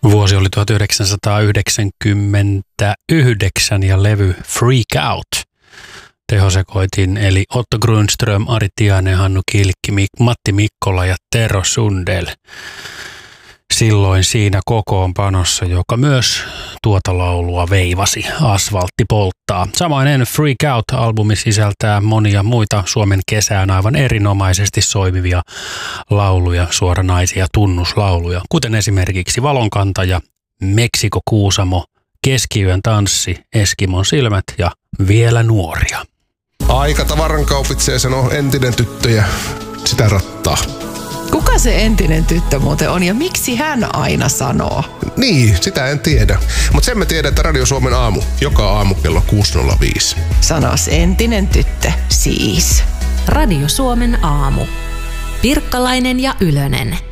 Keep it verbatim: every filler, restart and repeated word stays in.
Vuosi oli tuhatyhdeksänsataayhdeksänkymmentäyhdeksän ja levy Freak Out. Tehosekoitin eli Otto Grundström, Ari Tiainen, Hannu Kilkki, Matti Mikkola ja Tero Sundell. Silloin siinä kokoonpanossa, joka myös tuota laulua veivasi, Asfaltti polttaa. Samainen Freak Out-albumi sisältää monia muita Suomen kesään aivan erinomaisesti soimivia lauluja, suoranaisia tunnuslauluja, kuten esimerkiksi Valonkantaja, Meksiko Kuusamo, Keskiyön tanssi, Eskimon silmät ja Vielä nuoria. Aika tavaran kaupitsee, sanoo entinen tyttö ja sitä rattaa. Kuka se entinen tyttö muuten on ja miksi hän aina sanoo? Niin, sitä en tiedä. Mutta sen mä tiedän, että Radio Suomen aamu, joka aamu kello kuusi nolla viisi. Sanos entinen tyttö, siis. Radio Suomen aamu. Pirkkalainen ja Ylönen.